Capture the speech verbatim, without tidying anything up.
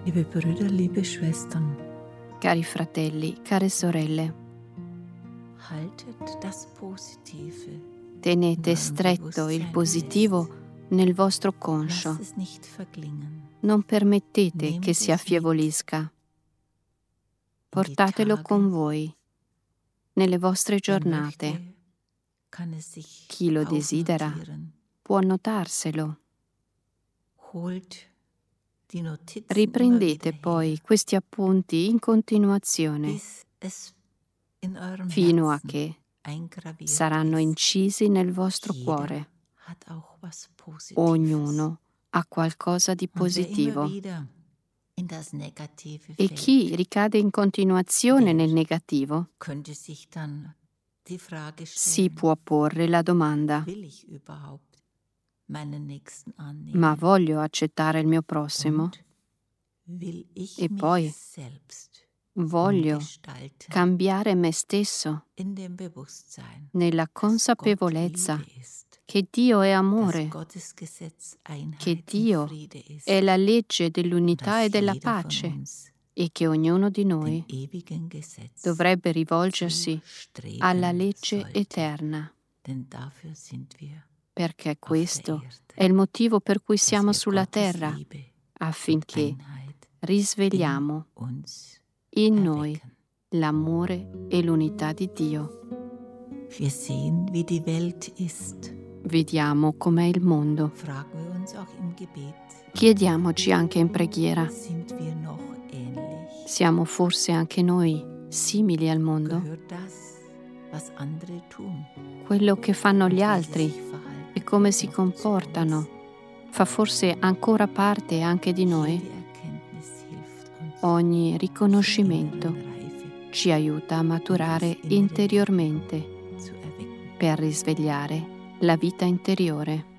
Liebe Brüder, liebe Schwestern, Cari fratelli, care sorelle, haltet das Positive, tenete stretto il positivo nel vostro conscio. lasst es nicht verklingen. Non permettete che si affievolisca. Portatelo con voi nelle vostre giornate. Chi lo desidera può notarselo. Riprendete poi questi appunti in continuazione fino a che saranno incisi nel vostro cuore. Ognuno ha qualcosa di positivo. E chi ricade in continuazione nel negativo si può porre la domanda: ma voglio accettare il mio prossimo? E poi voglio cambiare me stesso nella consapevolezza che Dio è amore, che Dio è la legge dell'unità e della pace e che ognuno di noi dovrebbe rivolgersi alla legge eterna, perché questo è il motivo per cui siamo sulla terra, affinché risvegliamo in noi l'amore e l'unità di Dio. Wir sehen, wie die Welt ist. Vediamo com'è il mondo. Fragen wir uns auch im Gebet. Chiediamoci anche in preghiera: Sind wir noch ähnlich? siamo forse anche noi simili al mondo? Gehört das, was andere tun? Quello che fanno gli Wie sie altri sich verhalten, e come si noch zu uns? comportano fa forse ancora parte anche di noi? Jede Erkenntnis hilft uns Ogni riconoscimento inneren Reife ci aiuta a maturare interiormente zu erwecken. per risvegliare la vita interiore.